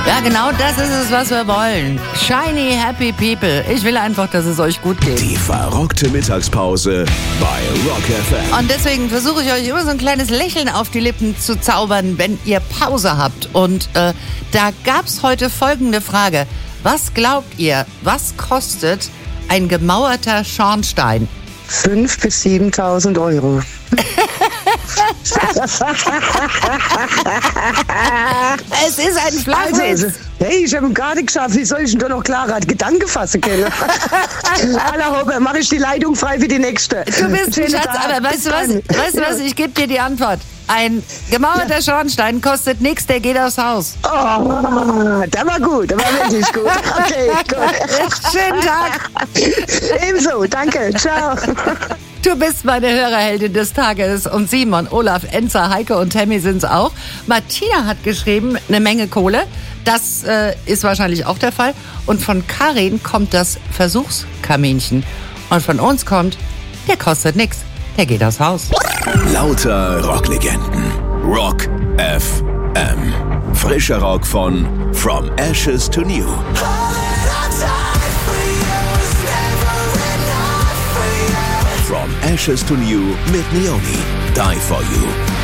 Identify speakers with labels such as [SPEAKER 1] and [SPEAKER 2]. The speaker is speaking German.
[SPEAKER 1] Ja, genau das ist es, was wir wollen. Shiny, happy people. Ich will einfach, dass es euch gut geht.
[SPEAKER 2] Die verrockte Mittagspause bei Rock FM.
[SPEAKER 1] Und deswegen versuche ich euch immer so ein kleines Lächeln auf die Lippen zu zaubern, wenn ihr Pause habt. Und da gab's heute folgende Frage. Was glaubt ihr, was kostet ein gemauerter Schornstein?
[SPEAKER 3] 5.000 bis 7.000 Euro.
[SPEAKER 1] Es ist ein Flachwitz.
[SPEAKER 3] Also, hey, ich habe gar nicht geschafft. Wie soll ich denn da noch klarer Gedanken fassen können? Alla Hoppe, mache ich die Leitung frei für die nächste.
[SPEAKER 1] Du bist ein Schatz, aber weißt du was? Ich gebe dir die Antwort. Ein gemauerter Schornstein kostet nichts, der geht aufs Haus.
[SPEAKER 3] Oh, der war gut, der war wirklich gut. Okay, gut.
[SPEAKER 1] Schönen Tag.
[SPEAKER 3] Ebenso, danke, ciao.
[SPEAKER 1] Du bist meine Hörerheldin des Tages. Und Simon, Olaf, Enza, Heike und Tammy sind's auch. Martina hat geschrieben, eine Menge Kohle. Das ist wahrscheinlich auch der Fall. Und von Karin kommt das Versuchskaminchen. Und von uns kommt, der kostet nix, der geht aufs Haus.
[SPEAKER 2] Lauter Rocklegenden. Rock FM. Frischer Rock von From Ashes to New. From Ashes to New mit Leonie. Die for You.